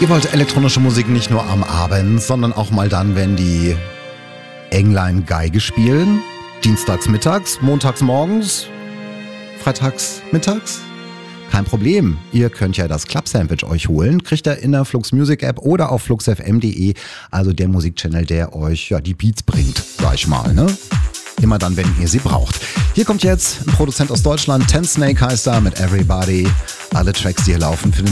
Ihr wollt elektronische Musik nicht nur am Abend, sondern auch mal dann, wenn die Englein Geige spielen. Dienstags mittags, montags morgens, freitags mittags. Kein Problem, ihr könnt ja das Club Sandwich euch holen. Kriegt ihr in der Flux Music App oder auf fluxfm.de. Also der Musikchannel, der euch ja die Beats bringt, sag ich mal, ne? Immer dann, wenn ihr sie braucht. Hier kommt jetzt ein Produzent aus Deutschland, Ten Snake heißt er, mit Everybody. Alle Tracks, die hier laufen, findet